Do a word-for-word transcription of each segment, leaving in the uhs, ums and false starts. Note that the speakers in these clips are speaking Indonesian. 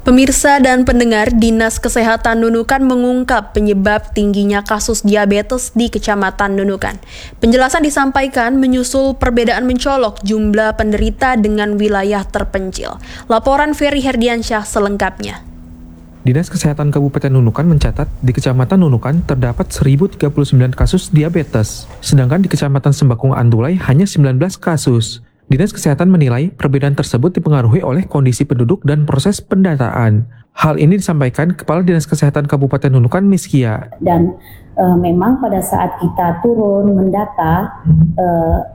Pemirsa dan pendengar, Dinas Kesehatan Nunukan mengungkap penyebab tingginya kasus diabetes di Kecamatan Nunukan. Penjelasan disampaikan menyusul perbedaan mencolok jumlah penderita dengan wilayah terpencil. Laporan Ferry Herdiansyah selengkapnya. Dinas Kesehatan Kabupaten Nunukan mencatat di Kecamatan Nunukan terdapat seribu tiga puluh sembilan kasus diabetes, sedangkan di Kecamatan Sembakung Andulai hanya sembilan belas kasus. Dinas Kesehatan menilai perbedaan tersebut dipengaruhi oleh kondisi penduduk dan proses pendataan. Hal ini disampaikan Kepala Dinas Kesehatan Kabupaten Nunukan, Miskia. Dan e, memang pada saat kita turun mendata, e,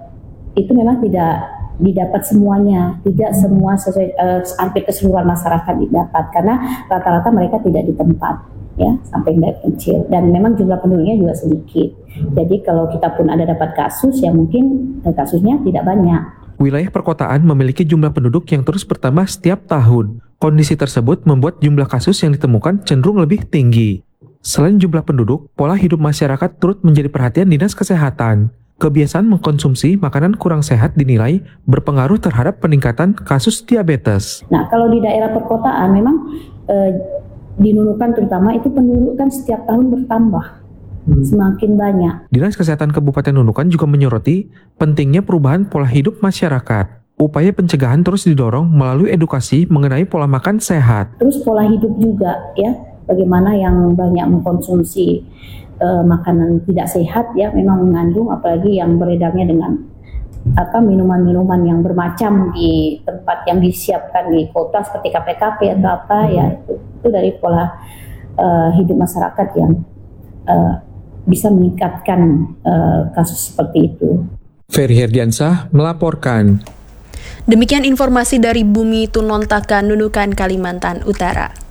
itu memang tidak didapat semuanya, tidak semua sesuai, e, hampir keseluruhan masyarakat didapat, karena rata-rata mereka tidak di tempat, ya, sampai dari kecil. Dan memang jumlah penduduknya juga sedikit. Jadi kalau kita pun ada dapat kasus, ya mungkin kasusnya tidak banyak. Wilayah perkotaan memiliki jumlah penduduk yang terus bertambah setiap tahun. Kondisi tersebut membuat jumlah kasus yang ditemukan cenderung lebih tinggi. Selain jumlah penduduk, pola hidup masyarakat turut menjadi perhatian Dinas Kesehatan. Kebiasaan mengkonsumsi makanan kurang sehat dinilai berpengaruh terhadap peningkatan kasus diabetes. Nah, kalau di daerah perkotaan memang eh, di Nunukan terutama itu penduduk kan setiap tahun bertambah. Semakin banyak. Dinas Kesehatan Kabupaten Nunukan juga menyoroti pentingnya perubahan pola hidup masyarakat. Upaya pencegahan terus didorong melalui edukasi mengenai pola makan sehat. Terus pola hidup juga, ya, bagaimana yang banyak mengkonsumsi uh, makanan tidak sehat, ya, memang mengandung, apalagi yang beredarnya dengan apa minuman-minuman yang bermacam di tempat yang disiapkan di kota seperti K P K P atau apa, ya, itu, itu dari pola uh, hidup masyarakat yang uh, bisa meningkatkan uh, kasus seperti itu. Ferry Herdiansyah melaporkan. Demikian informasi dari Bumi Tunontaka, Nunukan, Kalimantan Utara.